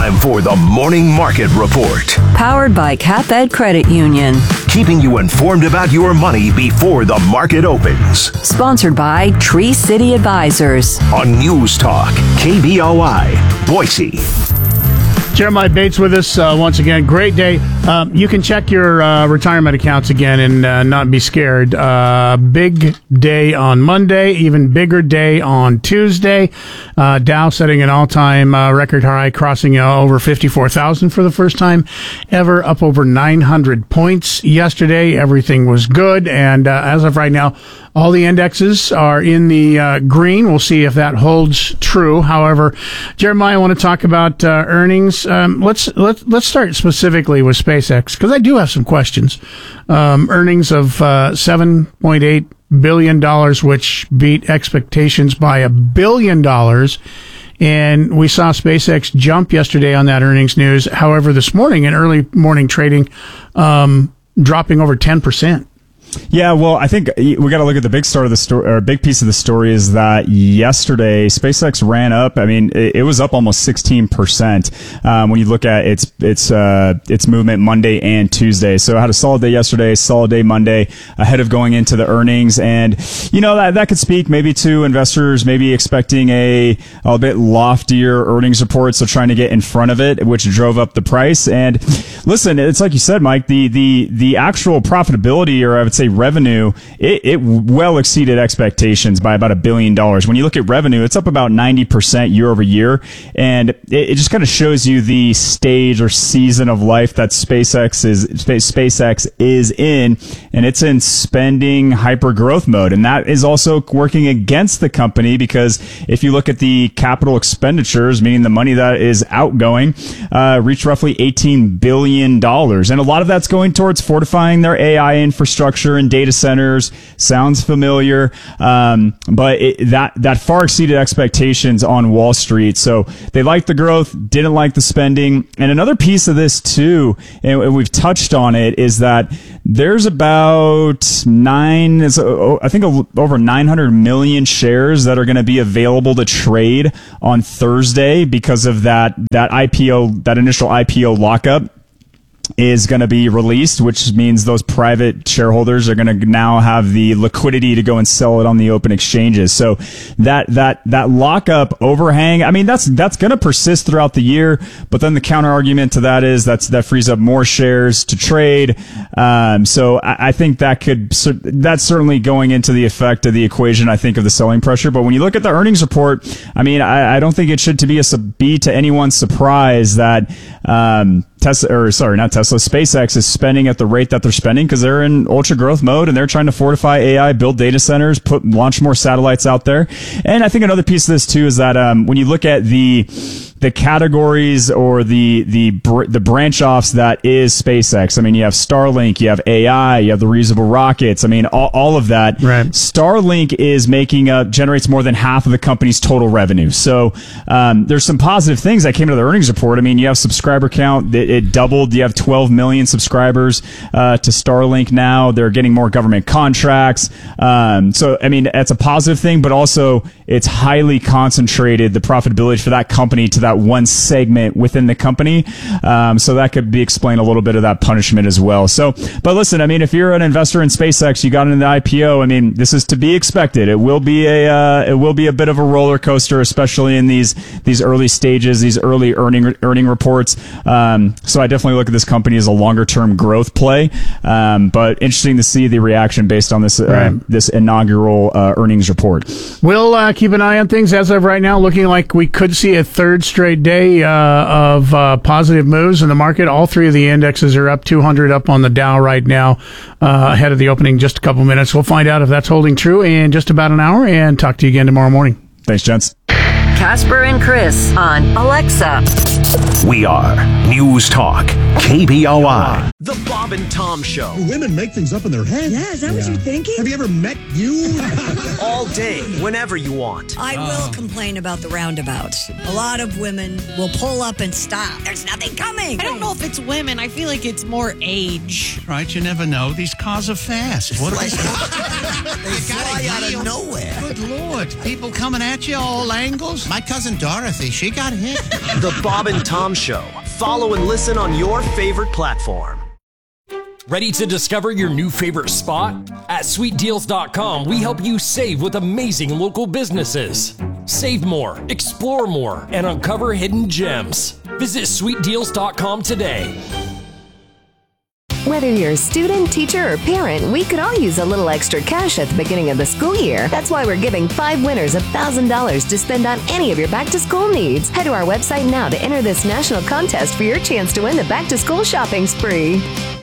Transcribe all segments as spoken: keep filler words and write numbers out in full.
time for the Morning Market Report. Powered by CapEd Credit Union. Keeping you informed about your money before the market opens. Sponsored by Tree City Advisors. On News Talk, K B O I, Boise. Jeremiah Bates with us uh, once again. Great day. Um, you can check your uh, retirement accounts again and uh, not be scared. Uh, big day on Monday, even bigger day on Tuesday. Uh, Dow setting an all-time uh, record high, crossing uh, over fifty-four thousand for the first time ever, up over nine hundred points yesterday. Everything was good, and uh, as of right now, all the indexes are in the uh, green. We'll see if that holds true. However, Jeremiah, I want to talk about uh, earnings. Um, let's let's let's start specifically with SpaceX because I do have some questions. Um, earnings of uh, seven point eight billion dollars, which beat expectations by a billion dollars. And we saw SpaceX jump yesterday on that earnings news. However, this morning in early morning trading, um, dropping over ten percent. Yeah, well, I think we got to look at the big start of the story, or a big piece of the story is that yesterday SpaceX ran up. I mean, it, it was up almost sixteen percent um, when you look at its its uh, its movement Monday and Tuesday. So it had a solid day yesterday, solid day Monday, ahead of going into the earnings, and you know that that could speak maybe to investors maybe expecting a a bit loftier earnings report, so trying to get in front of it, which drove up the price. And listen, it's like you said, Mike, the the the actual profitability, or I would say revenue, it, it well exceeded expectations by about a billion dollars. When you look at revenue, it's up about ninety percent year over year. And it, it just kind of shows you the stage or season of life that SpaceX is, SpaceX is in. And it's in spending hyper growth mode. And that is also working against the company because if you look at the capital expenditures, meaning the money that is outgoing, uh, reached roughly eighteen billion dollars. And a lot of that's going towards fortifying their A I infrastructure and data centers. Sounds familiar, um, but it, that that far exceeded expectations on Wall Street. So they liked the growth, didn't like the spending. And another piece of this too, and we've touched on it, is that there's about nine, I think over nine hundred million shares that are going to be available to trade on Thursday because of that that I P O, that initial I P O lockup is going to be released, which means those private shareholders are going to now have the liquidity to go and sell it on the open exchanges. So that that that lockup overhang, I mean, that's that's going to persist throughout the year. But then the counter argument to that is that's that frees up more shares to trade. Um, so I, I think that could that's certainly going into the effect of the equation, I think, of the selling pressure. But when you look at the earnings report, I mean, I, I don't think it should to be a be to anyone's surprise that um, Tesla, or sorry, not Tesla, SpaceX is spending at the rate that they're spending because they're in ultra growth mode and they're trying to fortify A I, build data centers, put launch more satellites out there. And I think another piece of this too is that um, when you look at the the categories or the the br- the branch offs that is SpaceX. I mean, you have Starlink, you have A I, you have the reusable rockets. I mean, all, all of that. Right. Starlink is making up generates more than half of the company's total revenue. So um, there's some positive things that came to the earnings report. I mean, you have subscriber count that it doubled. You have twelve million subscribers uh, to Starlink now. They're getting more government contracts. Um, so I mean, that's a positive thing, but also it's highly concentrated the profitability for that company to that one segment within the company. Um, so that could be explained a little bit of that punishment as well. So, but listen, I mean, if you're an investor in SpaceX, you got into the I P O. I mean, this is to be expected. It will be a uh, it will be a bit of a roller coaster, especially in these these early stages, these early earning earning reports. Um, so I definitely look at this company as a longer term growth play. Um, but interesting to see the reaction based on this uh, right. this inaugural uh, earnings report. We'll uh, keep an eye on things as of right now. Looking like we could see a third straight day uh, of uh, positive moves in the market. All three of the indexes are up two hundred up on the Dow right now, uh, ahead of the opening just a couple minutes. We'll find out if that's holding true in just about an hour and talk to you again tomorrow morning. Thanks, gents. Casper and Chris on Alexa. We are News Talk, K B O I. The Bob and Tom Show. Women make things up in their head. Yeah, is that what you're thinking? Have you ever met you? All day, whenever you want. I will complain about the roundabouts. A lot of women will pull up and stop. There's nothing coming. I don't know if it's women. I feel like it's more age. Right, you never know. These cars are fast. What They fly out of nowhere. Good Lord. People coming at you all angles. My cousin Dorothy, she got hit. The Bob and Tom Show. Follow and listen on your favorite platform. Ready to discover your new favorite spot? At sweet deals dot com, we help you save with amazing local businesses. Save more, explore more, and uncover hidden gems. Visit sweet deals dot com today. Whether you're a student, teacher, or parent, we could all use a little extra cash at the beginning of the school year. That's why we're giving five winners one thousand dollars to spend on any of your back-to-school needs. Head to our website now to enter this national contest for your chance to win the back-to-school shopping spree.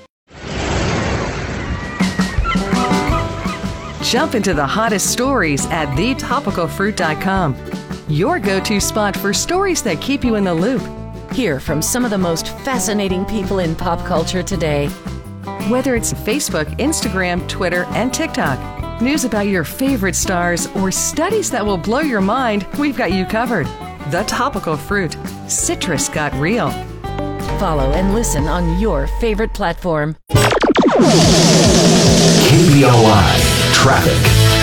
Jump into the hottest stories at the topical fruit dot com. Your go-to spot for stories that keep you in the loop. Hear from some of the most fascinating people in pop culture today. Whether it's Facebook, Instagram, Twitter, and TikTok, news about your favorite stars, or studies that will blow your mind, we've got you covered. The Topical Fruit. Citrus got real. Follow and listen on your favorite platform. K B O I Traffic.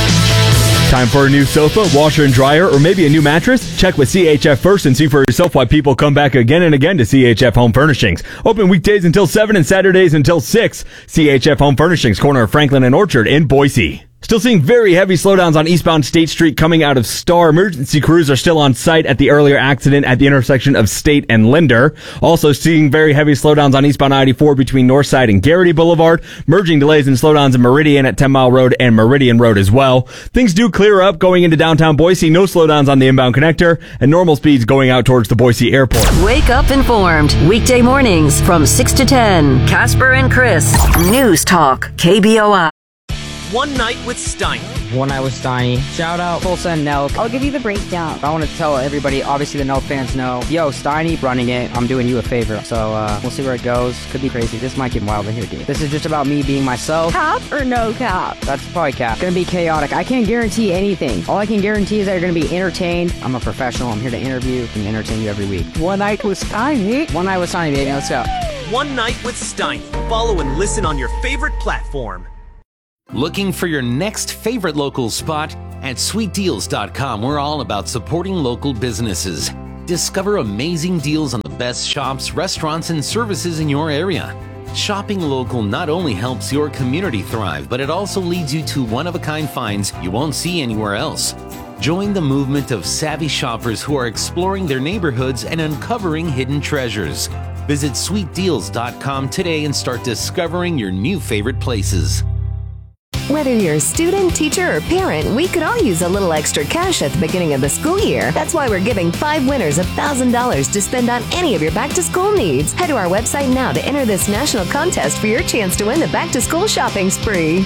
Time for a new sofa, washer and dryer, or maybe a new mattress? Check with C H F first and see for yourself why people come back again and again to C H F Home Furnishings. Open weekdays until seven and Saturdays until six. C H F Home Furnishings, corner of Franklin and Orchard in Boise. Still seeing very heavy slowdowns on eastbound State Street coming out of Star. Emergency crews are still on site at the earlier accident at the intersection of State and Linder. Also seeing very heavy slowdowns on eastbound I eighty-four between Northside and Garrity Boulevard. Merging delays and slowdowns in Meridian at ten mile Road and Meridian Road as well. Things do clear up going into downtown Boise. No slowdowns on the inbound connector and normal speeds going out towards the Boise airport. Wake up informed. Weekday mornings from six to ten. Casper and Chris. News Talk. K B O I. One Night with Steiny. One Night with Steiny. Shout out Tulsa and Nelk. I'll give you the breakdown. I want to tell everybody, obviously the Nelk fans know, yo, Steiny running it. I'm doing you a favor. So uh, we'll see where it goes. Could be crazy. This might get wild in here, dude. This is just about me being myself. Cap or no cap? That's probably cap. It's gonna be chaotic. I can't guarantee anything. All I can guarantee is that you're gonna be entertained. I'm a professional. I'm here to interview and entertain you every week. One Night with Steiny. One Night with Steiny, baby. Let's go. One Night with Steiny. Follow and listen on your favorite platform. Looking for your next favorite local spot? At sweet deals dot com, we're all about supporting local businesses. Discover amazing deals on the best shops, restaurants, and services in your area. Shopping local not only helps your community thrive, but it also leads you to one-of-a-kind finds you won't see anywhere else. Join the movement of savvy shoppers who are exploring their neighborhoods and uncovering hidden treasures. Visit sweet deals dot com today and start discovering your new favorite places. Whether you're a student, teacher, or parent, we could all use a little extra cash at the beginning of the school year. That's why we're giving five winners one thousand dollars to spend on any of your back-to-school needs. Head to our website now to enter this national contest for your chance to win the back-to-school shopping spree.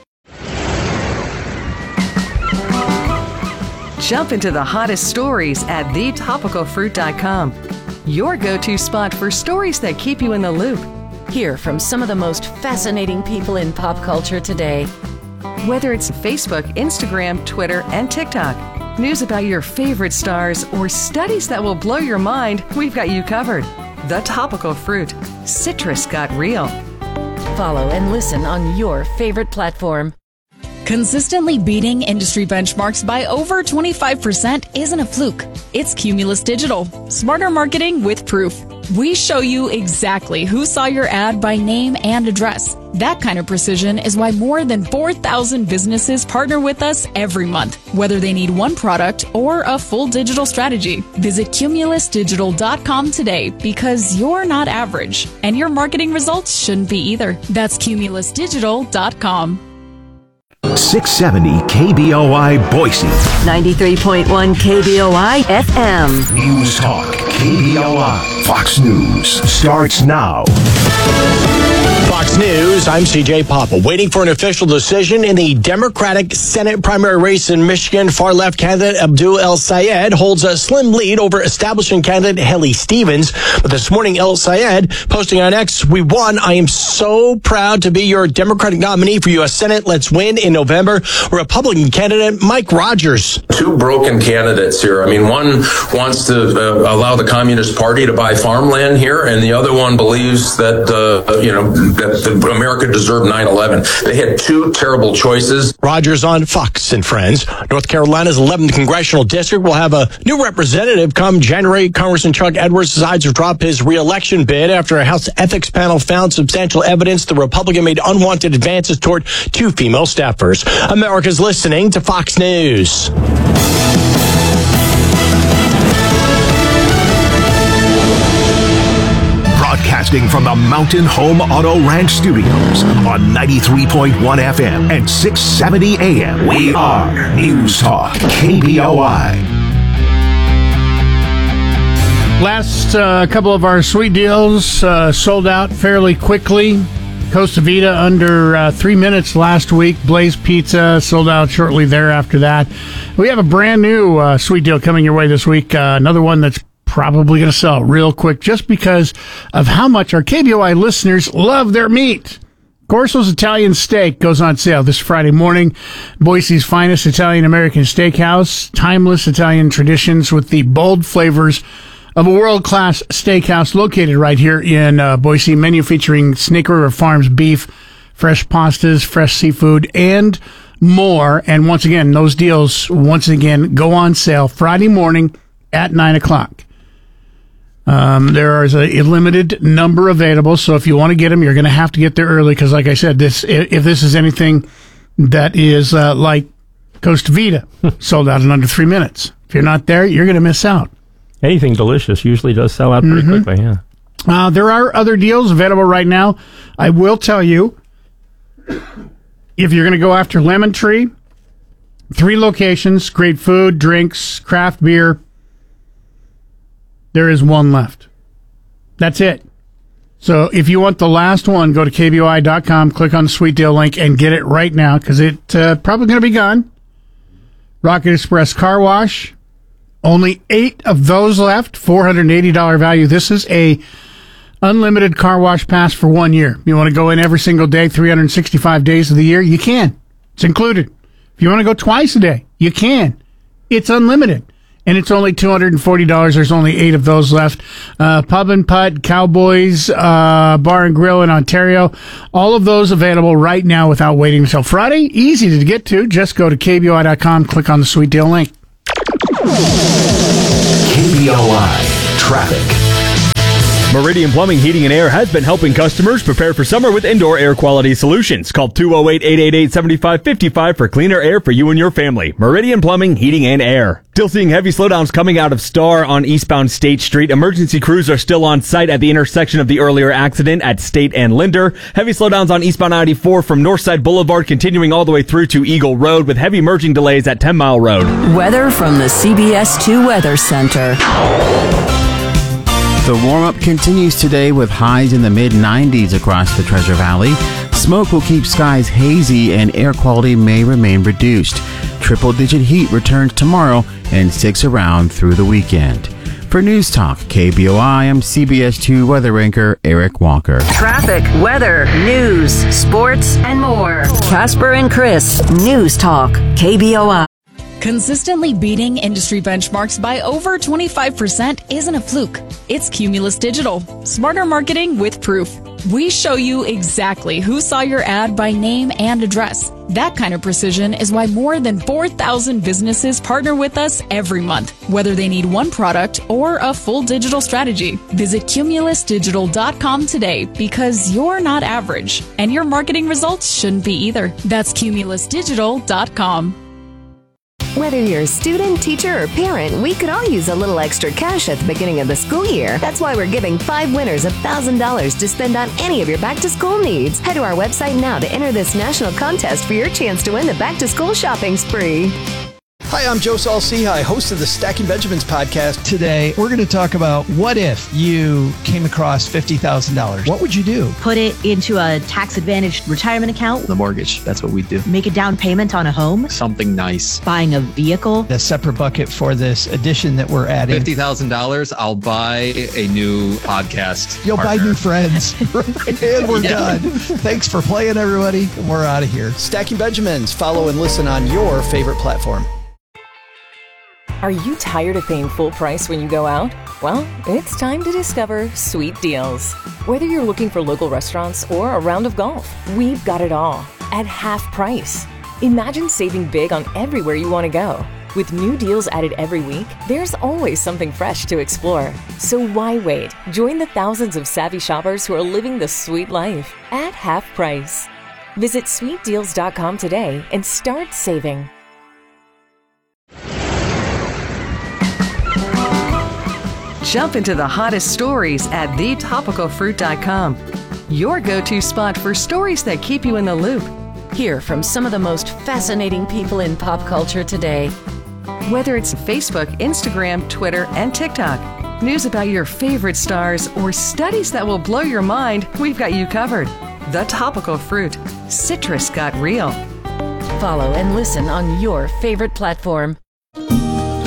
Jump into the hottest stories at the topical fruit dot com. Your go-to spot for stories that keep you in the loop. Hear from some of the most fascinating people in pop culture today. Whether it's Facebook, Instagram, Twitter, and TikTok, news about your favorite stars, or studies that will blow your mind, we've got you covered. The Topical Fruit. Citrus got real. Follow and listen on your favorite platform. Consistently beating industry benchmarks by over twenty-five percent isn't a fluke. It's Cumulus Digital. Smarter marketing with proof. We show you exactly who saw your ad by name and address. That kind of precision is why more than four thousand businesses partner with us every month, whether they need one product or a full digital strategy. Visit cumulus digital dot com today because you're not average, and your marketing results shouldn't be either. That's cumulus digital dot com. six seventy K B O I Boise. ninety-three point one K B O I F M. News Talk K B O I. Fox News starts now. Fox News, I'm C J Papa. Waiting for an official decision in the Democratic Senate primary race in Michigan. Far-left candidate Abdul El-Sayed holds a slim lead over establishment candidate Haley Stevens. But this morning, El-Sayed posting on X, "We won. I am so proud to be your Democratic nominee for U S Senate. Let's win in November." Republican candidate Mike Rogers. Two broken candidates here. I mean, one wants to uh, allow the Communist Party to buy farmland here, and the other one believes that, uh, you know, that the America deserved nine eleven. They had two terrible choices. Rogers on Fox and Friends. North Carolina's eleventh congressional district will have a new representative come January. Congressman Chuck Edwards decides to drop his re-election bid after a House ethics panel found substantial evidence the Republican made unwanted advances toward two female staffers. America's listening to Fox News. Broadcasting from the Mountain Home Auto Ranch Studios on ninety-three point one F M and six seventy A M. We are News Talk K B O I. Last uh, couple of our sweet deals uh, sold out fairly quickly. Costa Vida under uh, three minutes last week. Blaze Pizza sold out shortly thereafter that. We have a brand new uh, sweet deal coming your way this week. Uh, another one that's probably going to sell real quick just because of how much our K B O I listeners love their meat. Corso's Italian Steak goes on sale this Friday morning. Boise's finest Italian-American steakhouse. Timeless Italian traditions with the bold flavors of a world-class steakhouse located right here in uh, Boise. Menu featuring Snake River Farms beef, fresh pastas, fresh seafood, and more. And once again, those deals, once again, go on sale Friday morning at nine o'clock. Um, there is a, a limited number available, so if you want to get them, you're going to have to get there early because, like I said, this if this is anything that is uh, like Costa Vida, sold out in under three minutes. If you're not there, you're going to miss out. Anything delicious usually does sell out pretty Mm-hmm. quickly, yeah. Uh, there are other deals available right now. I will tell you, if you're going to go after Lemon Tree, three locations, great food, drinks, craft beer, there is one left. That's it. So if you want the last one, go to K B O I dot com, click on the sweet deal link, and get it right now because it's uh, probably going to be gone. Rocket Express Car Wash, only eight of those left, four hundred eighty dollars value. This is a unlimited car wash pass for one year. You want to go in every single day, three hundred sixty-five days of the year? You can. It's included. If you want to go twice a day, you can. It's unlimited. And it's only two hundred forty dollars. There's only eight of those left. Uh, Pub and Putt, Cowboys, uh, Bar and Grill in Ontario. All of those available right now without waiting until Friday. Easy to get to. Just go to K B O I dot com, click on the sweet deal link. K B O I Traffic. Meridian Plumbing, Heating, and Air has been helping customers prepare for summer with indoor air quality solutions. Call two oh eight, eight eight eight, seven five five five for cleaner air for you and your family. Meridian Plumbing, Heating, and Air. Still seeing heavy slowdowns coming out of Star on eastbound State Street. Emergency crews are still on site at the intersection of the earlier accident at State and Linder. Heavy slowdowns on eastbound ninety-four from Northside Boulevard continuing all the way through to Eagle Road with heavy merging delays at ten mile Road. Weather from the C B S two Weather Center. The warm-up continues today with highs in the mid nineties across the Treasure Valley. Smoke will keep skies hazy and air quality may remain reduced. Triple-digit heat returns tomorrow and sticks around through the weekend. For News Talk K B O I, I'm C B S two weather anchor Eric Walker. Traffic, weather, news, sports, and more. Casper and Chris, News Talk K B O I. Consistently beating industry benchmarks by over twenty-five percent isn't a fluke. It's Cumulus Digital. Smarter marketing with proof. We show you exactly who saw your ad by name and address. That kind of precision is why more than four thousand businesses partner with us every month, whether they need one product or a full digital strategy. Visit cumulus digital dot com today because you're not average, and your marketing results shouldn't be either. That's cumulus digital dot com. Whether you're a student, teacher, or parent, we could all use a little extra cash at the beginning of the school year. That's why we're giving five winners one thousand dollars to spend on any of your back-to-school needs. Head to our website now to enter this national contest for your chance to win the back-to-school shopping spree. Hi, I'm Joe Saul-Sehy, host of the Stacking Benjamins podcast. Today, we're going to talk about what if you came across fifty thousand dollars. What would you do? Put it into a tax-advantaged retirement account. The mortgage, that's what we do. Make a down payment on a home. Something nice. Buying a vehicle. A separate bucket for this addition that we're adding. fifty thousand dollars, I'll buy a new podcast You'll partner. buy new friends. And we're Yeah. done. Thanks for playing, everybody. And we're out of here. Stacking Benjamins. Follow and listen on your favorite platform. Are you tired of paying full price when you go out? Well, it's time to discover Sweet Deals. Whether you're looking for local restaurants or a round of golf, we've got it all at half price. Imagine saving big on everywhere you want to go. With new deals added every week, there's always something fresh to explore. So why wait? Join the thousands of savvy shoppers who are living the sweet life at half price. Visit sweet deals dot com today and start saving. Jump into the hottest stories at the topical fruit dot com. Your go-to spot for stories that keep you in the loop. Hear from some of the most fascinating people in pop culture today. Whether it's Facebook, Instagram, Twitter, and TikTok, news about your favorite stars, or studies that will blow your mind, we've got you covered. The Topical Fruit. Citrus got real. Follow and listen on your favorite platform.